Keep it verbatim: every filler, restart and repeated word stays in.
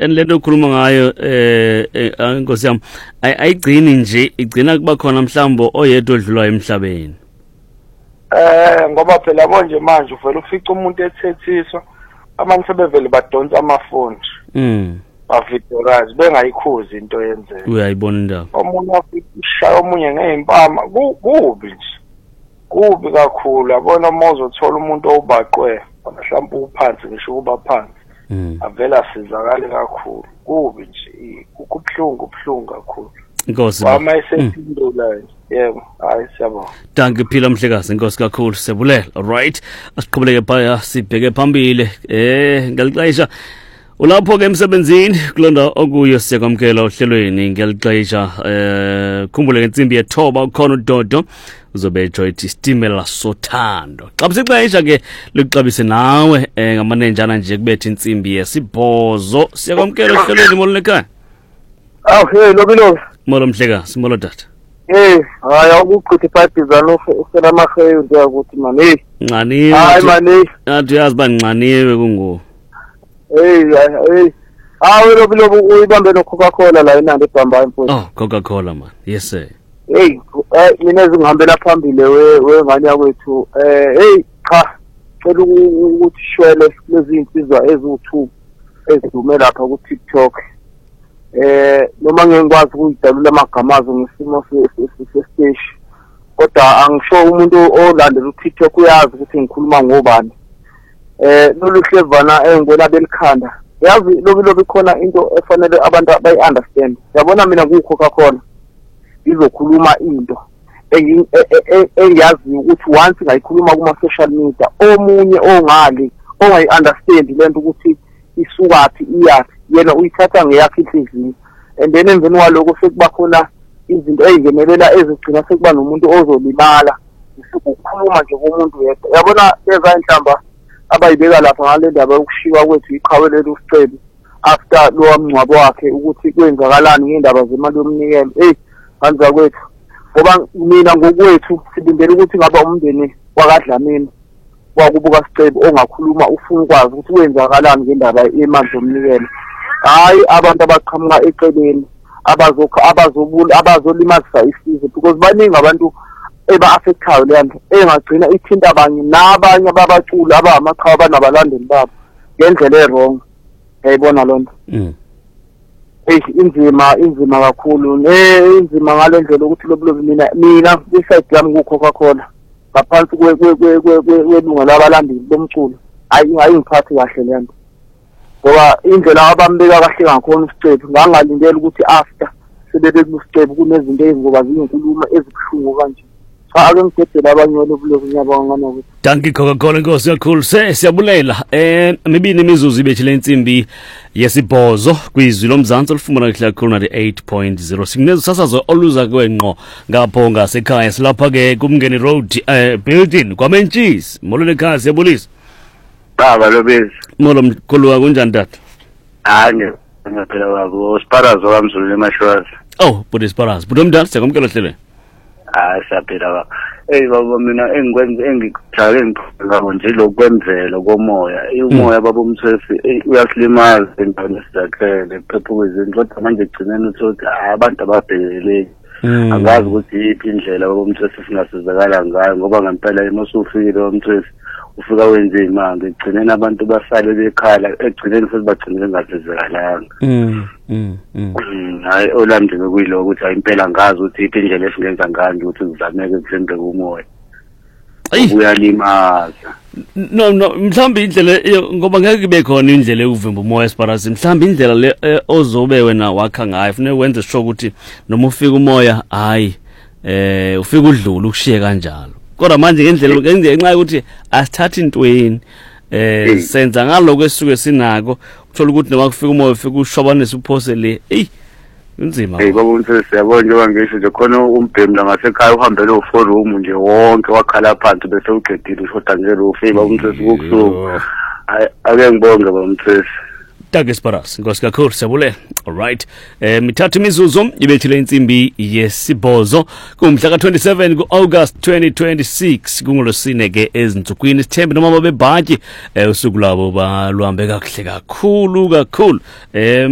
lento okhuluma ngayo eh inkosi yami ayigcini nje igcina kuba khona mhlawumbe oyedwa odlulayo emhlabeni. Eh ngoba phela konje manje uvela ufica umuntu ethethiswa abantu sebevele badonsa amafoni. Mm. Bavidorazi bengayikhuzi into yenzeka. Uyayibona indaba. Omunye afishaya omunye ngeimpama kubi nje. Kubi kakhulu yabona mozo uthola umuntu obaqwe mhlawumbe uphansi ngisho kuba phansi. Mm. Avela sizakale kakhulu. Kubi nje kubhlungu kubhlungu kakhulu. Inkosi. Wama esepindula nje. Yebo, hayi siyabonga. Danke phila Mhlekazi, inkosi kakhulu sebulela. Alright. Asiqhubeleke phaya sibheke phambili. Eh ngalixayisha ulapho ke emsebenzini kulonda okuyo siyakwamkela ohlelweni ngalixayisha eh khumbule ngensimbi yethoba ukhona uDodo uzobe ejoyed istimela sothando. Xa bisixayisha ke liqabise nawe eh ngamanenjana nje kubethe insimbi yesibhozo siyakwamkela ohlelweni molekani. Aw hey lobilo. Molo Mhlekazi, molo tata. Eh, hayi ukuchitha iphadizana ufela amaheyo nje ukuthi man hey. Nqaniwe. Hayi man hey. Athi yazi banqaniwe kungo. Hey hey. Hayi lobilo uyibambe no Coca-Cola la inandi ebhamba imfundo. Oh, Coca-Cola man. Yes sir. Hey, mina ezingihambela phambili we wengane yakwethu. Eh hey cha. Cela ukuthi shwele lezi insizwa eziwu-two ezidume lapha ku TikTok. Eh noma ngengikwazi ukuyidalula amagama azo ngesimo sesiteshi kodwa angisho umuntu olandela uTikTok uyazi ukuthi ngikhuluma ngobani. Eh lolu hlevana engibona belikhanda yazi lobi khona into efanele abantu bayi understand. Yabona mina ku Coca-Cola izokhuluma into engiyazi ukuthi once ngayikhuluma kuma social media omunye ongali ongayi understand lento ukuthi isukathi iyathi yena uyithatha ngeyakhe inhliziyo and then emveni kwaloko sekuba khona izinto ezingenelela ezigcina sekuba nomuntu ozolimala ukukhuluma nje komuntu yedwa. Yabona leza inhlamba abayibeka lapha ngale ndaba yokushiwa kwethu iqhawelele uSicebe after lo mngcwabo wakhe ukuthi kwenzakalani ngendaba zemali yomnikelo. Hey kanza kwethu ngoba mina ngokwethu sibindele ukuthi ngaba umndeni wakadlamini wakubuka Sicebe ongakhuluma ufuna ukwazi ukuthi kwenzakalani ngendaba yemali yomnikelo. Hayi abantu abaqhamuka eceleni abazokho abazobula abazolimazisa isizwe because baningi abantu eba affectayo lento engagcina ithinta abanye nabanye babacula abamaqhawe banabalandeli babo ngendlela errong. Yayibona lonto. Mm. Eh inzima inzima kakhulu eh inzima ngalendlela ukuthi lobulo mina mina iside yami ku Coca-Cola ngaphansi kwe kwe kwe kwelunga labalandeli bomculo hayi ayingiphathi kahle lento ngoba indlela abambeka kahle ngakhona uSicebe ngangalindela ukuthi after sebebe kuSicebe kunezinto ezingoba ziyinkulumo ezibhlungu kanje cha ake ngidedela abanye lobulo ngiyabonga ngokuthi Danke Coca-Cola inkosi kakhulu se siyabulela eh mibini imizuzu ibethe lensimbi yesibhozo kwizwi lomzansi olufumana kahle kakhulu na eight point zero sinezo sasazo oluza kwenqo ngapho ngasekhaya silapha ke kumngeni road eh building kwaMentshisi molo lekhaya siyabulisa. Baba lobezi. Molo mkhulu kunjani tata? Hayi ngaphela wabo Sparazo kamzulu emashwazi. Oh but Sparazo but umdala siyakwamkela hlele. Hayi saphela baba. Hey baba mina engikwenza engikuthake ngiphuza nje lokwenzela komoya. Umoya baba umthefi uyasilimaza endaweni esizakhele phepho izinto kodwa manje gcineni ukuthi abantu ababhekelele. Angazi ukuthi iphi indlela baba umthefi singasizakala ngayo ngoba ngempela emasufile umthefi ufika wenze imanga egcineni abantu basale bekhala egcineni futhi bagcinele ngasizakalanga. Mm mm mm. Hayi olandile kuyilo ukuthi impela ngazi ukuthi iphi indlela esingenza ngayo ukuthi kuzameke kusembe kumoya. Uyalimaza. No no mhlambi indlela ngoba ngeke kube khona indlela ekuvimba umoya Sparazo mhlambi indlela le ozobe wena wakha ngayo funeka wenze sure ukuthi noma ufika umoya hayi eh ufika udlula ukushiye kanjalo. Kodwa manje ngendlela ngenxa yokuthi asithatha intweni eh senza ngaloko esisuke sinako uthola ukuthi noma kufika umoya ufika ushobanisa uphose le hey inzima. Hey baba umthisi siyabona njengoba ngisho nje khona umbhemi la ngasekhaya uhambele u-four room nje wonke wakhala phansi bese uqedile ushoda nje roof. Hey baba umthisi kukusuku ake ngibonge baba umthisi. Danke Sparazo inkosi kakhulu siyabulela. Alright eh mithathu imizuzu ibethile insimbi yesibhozo kumhla ka twenty-seven ku August twenty twenty-six kungolosine ke ezinsukwini sithembe noma babebhaji eh usuku labo balwambe kahle kakhulu kakhulu eh